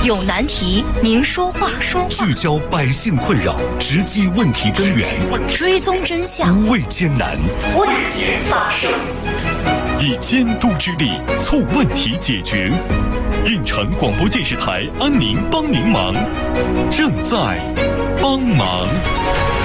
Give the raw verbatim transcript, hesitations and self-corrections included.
有难题您说话， 聚焦百姓困扰，直击问题根源， 追踪真相， 无畏艰难， 问题发生， 以监督之力促问题解决。运城广播电视台安宁帮您忙，正在帮忙。